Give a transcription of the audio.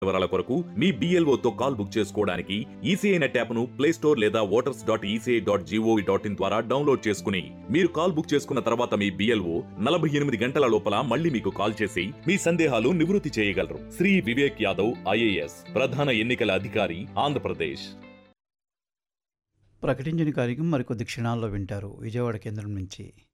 వివరాల కొరకు మీ BLOతో call book చేసుకోవడానికి ఈసీఐ నెట్ యాప్ను ప్లే స్టోర్ లేదా voters.eci.gov.in ద్వారా డౌన్లోడ్ చేసుకుని మీరు కాల్ బుక్ చేసుకున్న తర్వాత మీ BLO 48 గంటల లోపల మళ్ళీ మీకు కాల్ చేసి మీ సందేహాలు నివృత్తి చేయగలరు. శ్రీ వివేక్ యాదవ్ IAS, ప్రధాన ఎన్నికల అధికారి, ఆంధ్రప్రదేశ్. ప్రకటించిన కార్యక్రమం మరికొద్ది క్షణాల్లో వింటారు విజయవాడ కేంద్రం నుంచి.